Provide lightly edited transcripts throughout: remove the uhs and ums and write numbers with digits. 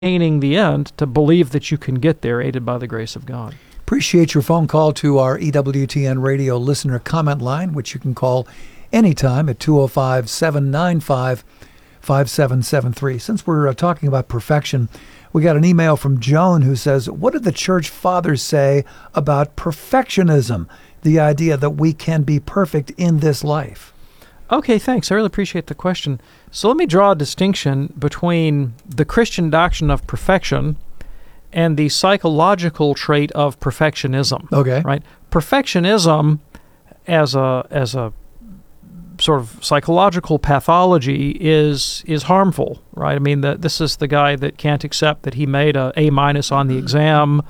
attaining the end to believe that you can get there aided by the grace of God. Appreciate your phone call to our EWTN radio listener comment line, which you can call anytime at 205-795-5773. Since we're talking about perfection, we got an email from Joan who says, what did the church fathers say about perfectionism, the idea that we can be perfect in this life? Okay, thanks. I really appreciate the question. So let me draw a distinction between the Christian doctrine of perfection and the psychological trait of perfectionism. Okay. Right? Perfectionism as a sort of psychological pathology is harmful, right? I mean, this is the guy that can't accept that he made a A- on the exam,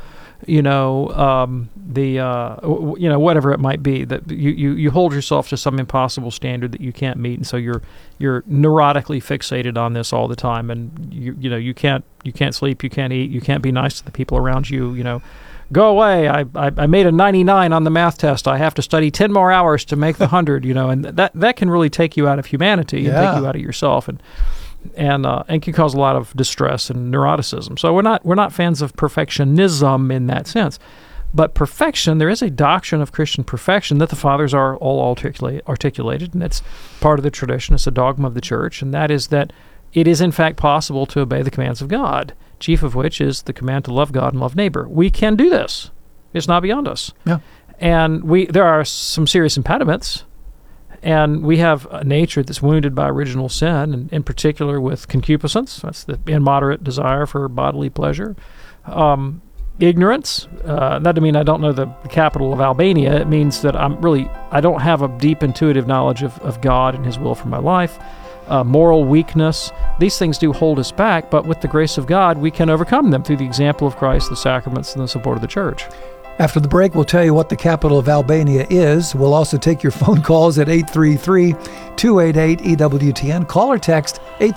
whatever it might be, that you hold yourself to some impossible standard that you can't meet, and so you're neurotically fixated on this all the time, and you can't sleep, you can't eat, you can't be nice to the people around you. Go away! I made a 99 on the math test. I have to study 10 more hours to make the 100. And that can really take you out of humanity and take you out of yourself, and can cause a lot of distress and neuroticism. So we're not fans of perfectionism in that sense. But perfection, there is a doctrine of Christian perfection that the fathers are all articulated, and it's part of the tradition. It's a dogma of the church, and that is that it is in fact possible to obey the commands of God, chief of which is the command to love God and love neighbor. We can do this. It's not beyond us. Yeah. And there are some serious impediments, and we have a nature that's wounded by original sin, and in particular with concupiscence. That's the immoderate desire for bodily pleasure. Ignorance. That doesn't mean I don't know the capital of Albania. It means that I don't have a deep intuitive knowledge of God and His will for my life. Moral weakness. These things do hold us back, but with the grace of God, we can overcome them through the example of Christ, the sacraments, and the support of the church. After the break, we'll tell you what the capital of Albania is. We'll also take your phone calls at 833-288-EWTN. Call or text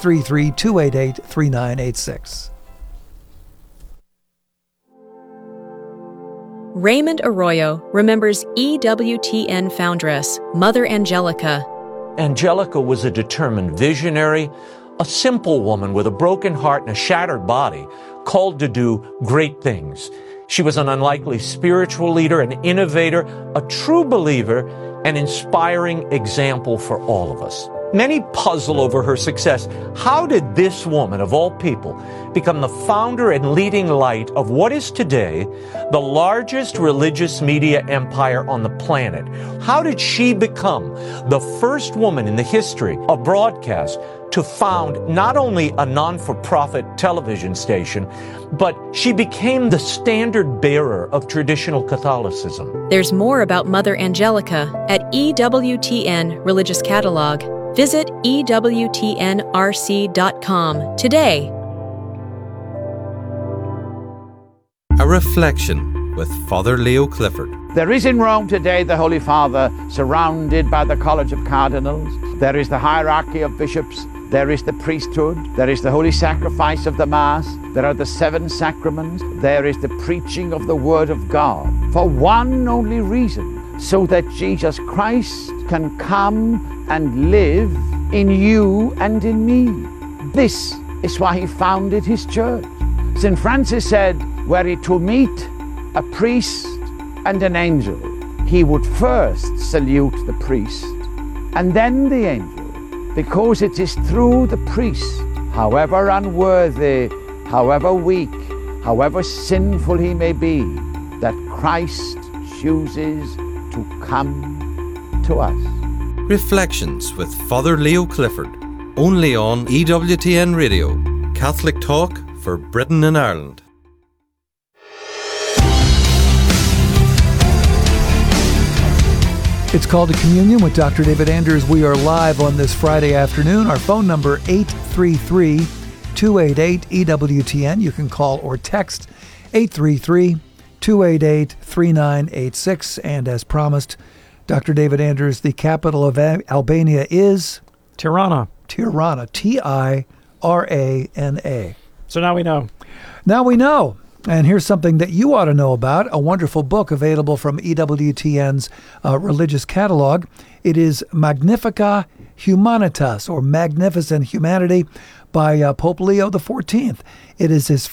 833-288-3986. Raymond Arroyo remembers EWTN foundress, Mother Angelica. Angelica was a determined visionary, a simple woman with a broken heart and a shattered body, called to do great things. She was an unlikely spiritual leader, an innovator, a true believer, an inspiring example for all of us. Many puzzle over her success. How did this woman, of all people, become the founder and leading light of what is today the largest religious media empire on the planet? How did she become the first woman in the history of broadcast to found not only a non-for-profit television station, but she became the standard bearer of traditional Catholicism? There's more about Mother Angelica at EWTN Religious Catalog. Visit EWTNRC.com today. A Reflection with Father Leo Clifford. There is in Rome today the Holy Father, surrounded by the College of Cardinals. There is the hierarchy of bishops. There is the priesthood. There is the holy sacrifice of the Mass. There are the 7 sacraments. There is the preaching of the Word of God. For one only reason, so that Jesus Christ can come and live in you and in me. This is why he founded his church. St. Francis said, were he to meet a priest and an angel, he would first salute the priest and then the angel, because it is through the priest, however unworthy, however weak, however sinful he may be, that Christ chooses to come to us. Reflections with Father Leo Clifford, only on EWTN Radio, Catholic talk for Britain and Ireland. It's Called to Communion with Dr. David Anders. We are live on this Friday afternoon. Our phone number 833-288-EWTN. You can call or text 833-288-3986. And as promised, Dr. David Anders, the capital of Albania is? Tirana. Tirana. Tirana. So now we know. Now we know. And here's something that you ought to know about, a wonderful book available from EWTN's religious catalog. It is Magnifica Humanitas, or Magnificent Humanity, by Pope Leo XIV. It is his